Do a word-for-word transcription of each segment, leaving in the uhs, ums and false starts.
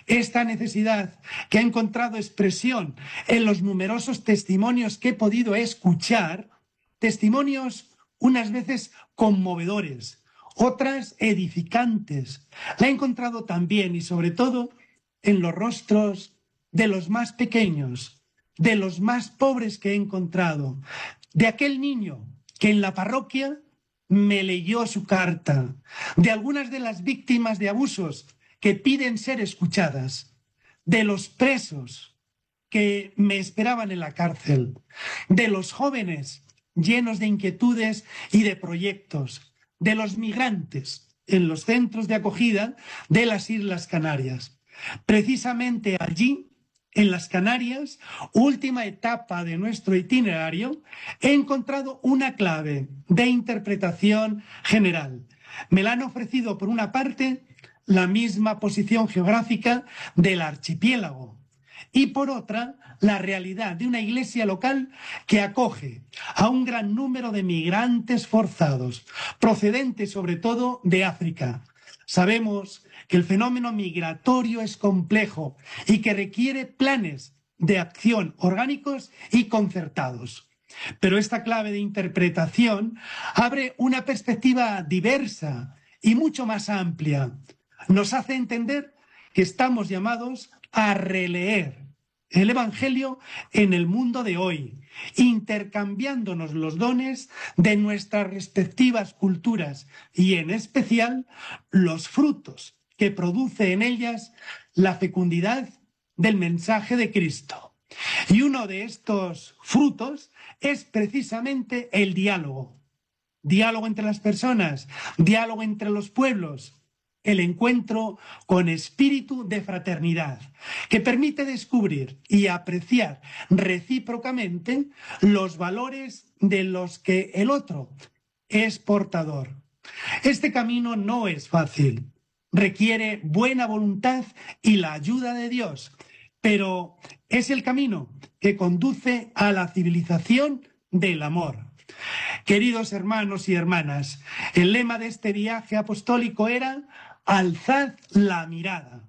Esta necesidad que ha encontrado expresión en los numerosos testimonios que he podido escuchar, testimonios unas veces conmovedores, otras edificantes, la he encontrado también y sobre todo en los rostros de los más pequeños, de los más pobres que he encontrado, de aquel niño que en la parroquia me leyó su carta, de algunas de las víctimas de abusos que piden ser escuchadas, de los presos que me esperaban en la cárcel, de los jóvenes llenos de inquietudes y de proyectos, de los migrantes en los centros de acogida de las Islas Canarias. Precisamente allí, en las Canarias, última etapa de nuestro itinerario, he encontrado una clave de interpretación general. Me la han ofrecido, por una parte, la misma posición geográfica del archipiélago y, por otra, la realidad de una iglesia local que acoge a un gran número de migrantes forzados, procedentes sobre todo de África. Sabemos que el fenómeno migratorio es complejo y que requiere planes de acción orgánicos y concertados. Pero esta clave de interpretación abre una perspectiva diversa y mucho más amplia. Nos hace entender que estamos llamados a releer el Evangelio en el mundo de hoy, intercambiándonos los dones de nuestras respectivas culturas y, en especial, los frutos que produce en ellas la fecundidad del mensaje de Cristo. Y uno de estos frutos es precisamente el diálogo. Diálogo entre las personas, diálogo entre los pueblos, el encuentro con espíritu de fraternidad, que permite descubrir y apreciar recíprocamente los valores de los que el otro es portador. Este camino no es fácil, requiere buena voluntad y la ayuda de Dios, pero es el camino que conduce a la civilización del amor. Queridos hermanos y hermanas, el lema de este viaje apostólico era «Alzad la mirada».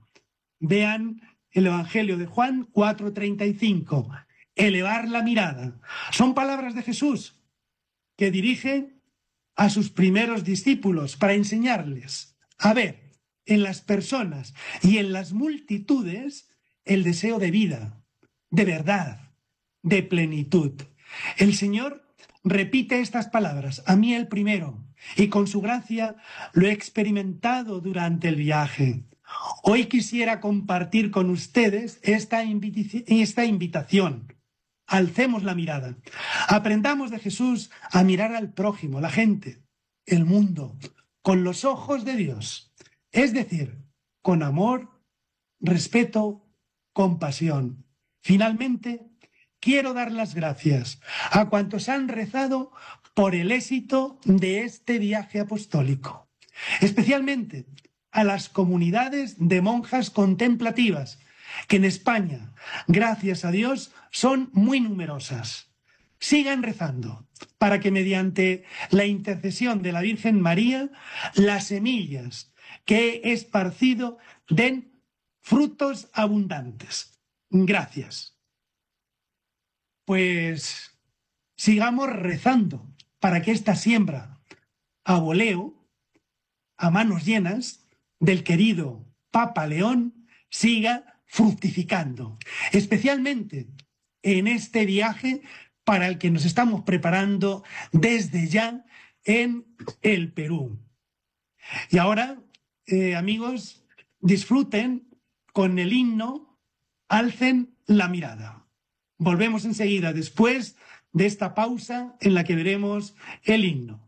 Vean el Evangelio de Juan cuatro treinta y cinco. Elevar la mirada. Son palabras de Jesús que dirige a sus primeros discípulos para enseñarles a ver en las personas y en las multitudes el deseo de vida, de verdad, de plenitud. El Señor repite estas palabras, a mí el primero, y con su gracia lo he experimentado durante el viaje. Hoy quisiera compartir con ustedes esta, inviti- esta invitación. Alcemos la mirada. Aprendamos de Jesús a mirar al prójimo, la gente, el mundo, con los ojos de Dios. Es decir, con amor, respeto, compasión. Finalmente, quiero dar las gracias a cuantos han rezado por el éxito de este viaje apostólico, especialmente a las comunidades de monjas contemplativas, que en España, gracias a Dios, son muy numerosas. Sigan rezando para que mediante la intercesión de la Virgen María, las semillas que he esparcido den frutos abundantes. Gracias. Pues sigamos rezando para que esta siembra a voleo, a manos llenas, del querido Papa León siga fructificando, especialmente en este viaje para el que nos estamos preparando desde ya en el Perú. Y ahora, eh, amigos, disfruten con el himno Alcen la mirada. Volvemos enseguida, después de esta pausa en la que veremos el himno.